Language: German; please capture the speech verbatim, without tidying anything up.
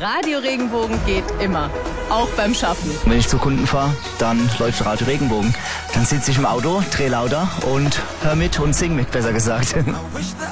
Radio Regenbogen geht immer. Auch beim Schaffen. Wenn ich zu Kunden fahre, dann läuft Radio Regenbogen. Dann sitze ich im Auto, dreh lauter und hör mit und sing mit, besser gesagt.